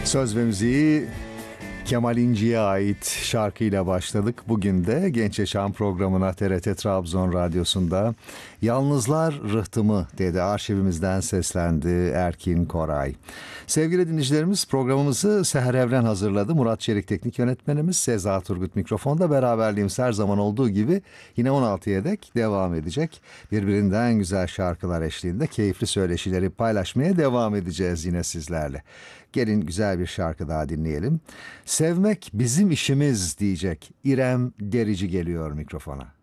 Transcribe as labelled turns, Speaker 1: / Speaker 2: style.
Speaker 1: Söz ve müziği Kemal İnci'ye ait şarkıyla başladık. Bugün de Genç Yaşam programına TRT Trabzon Radyosu'nda Yalnızlar Rıhtımı dedi. Arşivimizden seslendi Erkin Koray. Sevgili dinleyicilerimiz, programımızı Seher Evren hazırladı. Murat Çelik teknik yönetmenimiz, Seza Turgut mikrofonda. Beraberliğimiz her zaman olduğu gibi yine 16'ya dek devam edecek. Birbirinden güzel şarkılar eşliğinde keyifli söyleşileri paylaşmaya devam edeceğiz yine sizlerle. Gelin güzel bir şarkı daha dinleyelim. Sevmek bizim işimiz diyecek İrem Derici geliyor mikrofona.